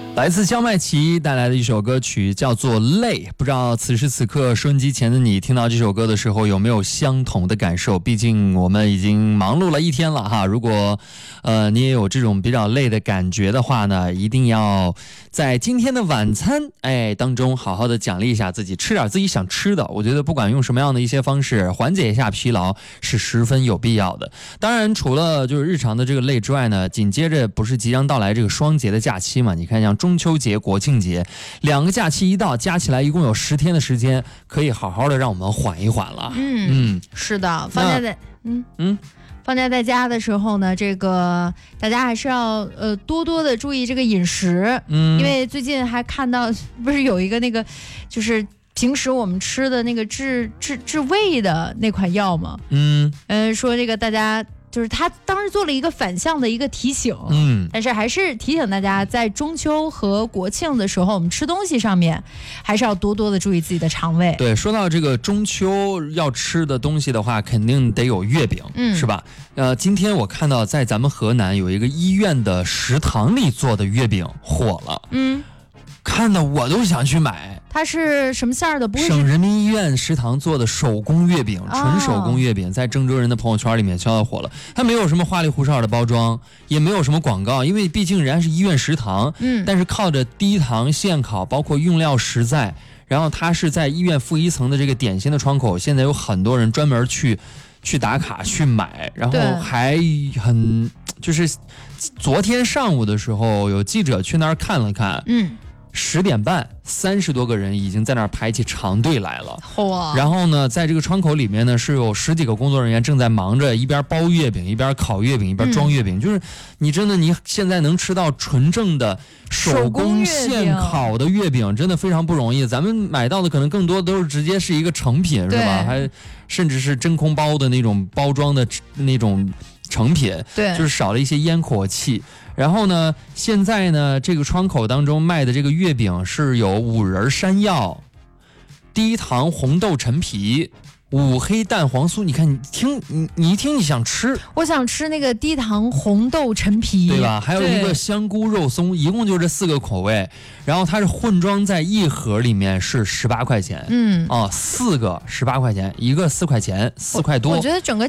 来自焦麦琪带来的一首歌曲叫做《累》，不知道此时此刻收音机前的你听到这首歌的时候有没有相同的感受？毕竟我们已经忙碌了一天了哈。如果你也有这种比较累的感觉的话呢，一定要在今天的晚餐当中好好的奖励一下自己，吃点自己想吃的。我觉得不管用什么样的一些方式缓解一下疲劳是十分有必要的。当然除了就是日常的这个累之外呢，紧接着不是即将到来这个双节的假期嘛，你看像中秋节、国庆节两个假期一到，加起来一共有10天的时间，可以好好的让我们缓一缓了。 是的，放假在家的时候呢，这个大家还是要多多的注意这个饮食，因为最近还看到不是有一个那个就是平时我们吃的那个治胃的那款药吗？说这个大家。就是他当时做了一个反向的一个提醒，但是还是提醒大家，在中秋和国庆的时候，我们吃东西上面还是要多多的注意自己的肠胃。 对，说到这个中秋要吃的东西的话，肯定得有月饼，是吧？今天我看到在咱们河南有一个医院的食堂里做的月饼火了，看得我都想去买。 它是什么馅儿的？不会是省人民医院食堂做的手工月饼，纯手工月饼，在郑州人的朋友圈里面悄悄火了。它没有什么花里胡哨的包装，也没有什么广告，因为毕竟人家是医院食堂，但是靠着低糖现烤，包括用料实在，然后它是在医院负一层的这个点心的窗口，现在有很多人专门去打卡去买，然后还很就是昨天上午的时候有记者去那儿看了看，10点半30多个人已经在那儿排起长队来了。然后呢，在这个窗口里面呢，是有10几个工作人员正在忙着一边包月饼，一边烤月饼，一边装月饼。就是你现在能吃到纯正的手工现烤的月饼，真的非常不容易。咱们买到的可能更多都是直接是一个成品，是吧？还甚至是真空包的那种包装的那种成品，就是少了一些烟火气。然后呢，现在呢，这个窗口当中卖的这个月饼是有5仁山药、低糖红豆陈皮、5黑蛋黄酥。你看，你一听你想吃， 我想吃那个低糖红豆陈皮， 对吧？还有一个香菇肉松，一共就这4个口味。然后它是混装在一盒里面，是18块钱。4个18块钱，一个4块钱，4块多。 我觉得整个